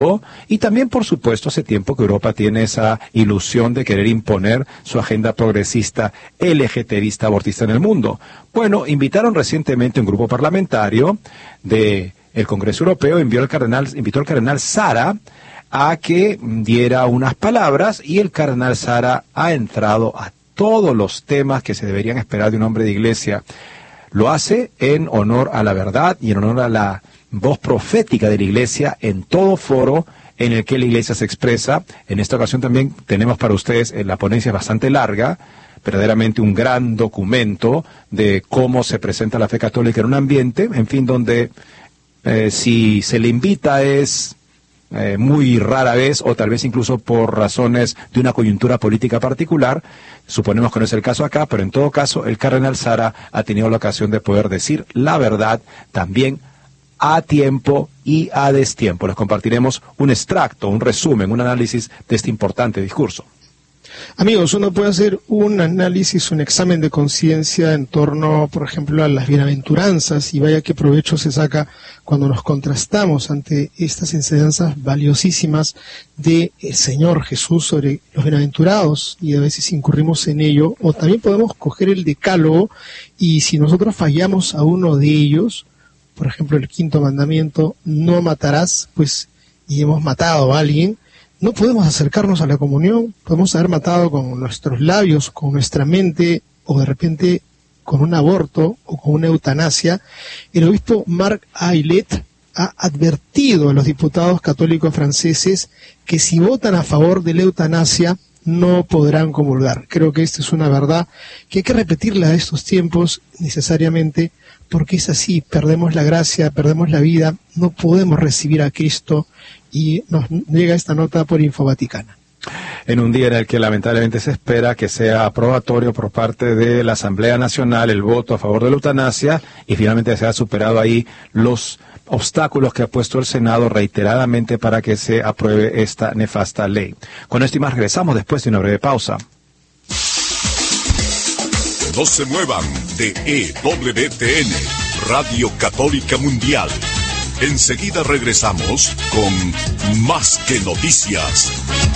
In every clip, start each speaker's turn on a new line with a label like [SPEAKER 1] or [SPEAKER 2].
[SPEAKER 1] Y también, por supuesto, hace tiempo que Europa tiene esa ilusión de querer imponer su agenda progresista, LGTBista, abortista en el mundo. Bueno, invitaron recientemente un grupo parlamentario del Congreso Europeo, invitó al cardenal Sara a que diera unas palabras, y el cardenal Sara ha entrado a todos los temas que se deberían esperar de un hombre de iglesia. Lo hace en honor a la verdad y en honor a la voz profética de la iglesia en todo foro en el que la iglesia se expresa. En esta ocasión también tenemos para ustedes, la ponencia es bastante larga, verdaderamente un gran documento de cómo se presenta la fe católica en un ambiente, en fin, donde si se le invita es muy rara vez, o tal vez incluso por razones de una coyuntura política particular. Suponemos que no es el caso acá, pero en todo caso el cardenal Sara ha tenido la ocasión de poder decir la verdad también a tiempo y a destiempo. Les compartiremos un extracto, un resumen, un análisis de este importante discurso.
[SPEAKER 2] Amigos, uno puede hacer un análisis, un examen de conciencia en torno, por ejemplo, a las bienaventuranzas, y vaya qué provecho se saca cuando nos contrastamos ante estas enseñanzas valiosísimas del Señor Jesús sobre los bienaventurados, y a veces incurrimos en ello. O también podemos coger el decálogo, y si nosotros fallamos a uno de ellos, por ejemplo, el 5.º mandamiento, no matarás, pues, y hemos matado a alguien, no podemos acercarnos a la comunión. Podemos haber matado con nuestros labios, con nuestra mente, o de repente con un aborto o con una eutanasia. El obispo Marc Aillet ha advertido a los diputados católicos franceses que si votan a favor de la eutanasia no podrán comulgar. Creo que esta es una verdad que hay que repetirla a estos tiempos necesariamente, porque es así: perdemos la gracia, perdemos la vida, no podemos recibir a Cristo, y nos llega esta nota por Infovaticana.
[SPEAKER 1] En un día en el que lamentablemente se espera que sea aprobatorio por parte de la Asamblea Nacional el voto a favor de la eutanasia, y finalmente se ha superado ahí los obstáculos que ha puesto el Senado reiteradamente para que se apruebe esta nefasta ley. Con esto y más regresamos después de una breve pausa.
[SPEAKER 3] No se muevan de EWTN, Radio Católica Mundial. Enseguida regresamos con Más que Noticias.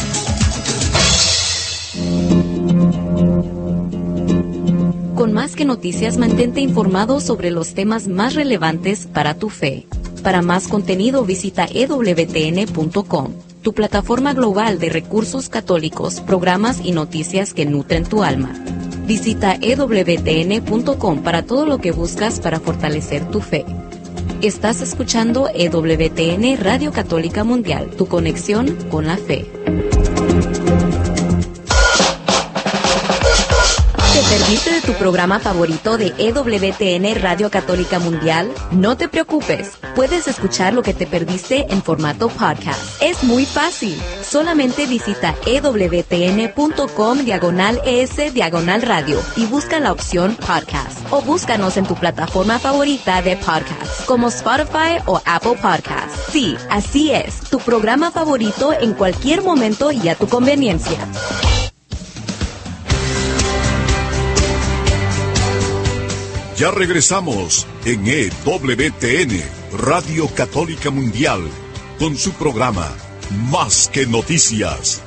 [SPEAKER 4] Con Más que Noticias, mantente informado sobre los temas más relevantes para tu fe. Para más contenido, visita ewtn.com, tu plataforma global de recursos católicos, programas y noticias que nutren tu alma. Visita ewtn.com para todo lo que buscas para fortalecer tu fe. Estás escuchando EWTN Radio Católica Mundial, tu conexión con la fe. ¿Te perdiste de tu programa favorito de EWTN Radio Católica Mundial? No te preocupes, puedes escuchar lo que te perdiste en formato podcast. Es muy fácil, solamente visita ewtn.com/es/radio y busca la opción podcast, o búscanos en tu plataforma favorita de podcast, como Spotify o Apple Podcasts. Sí, así es, tu programa favorito en cualquier momento y a tu conveniencia.
[SPEAKER 3] Ya regresamos en EWTN, Radio Católica Mundial, con su programa Más que Noticias.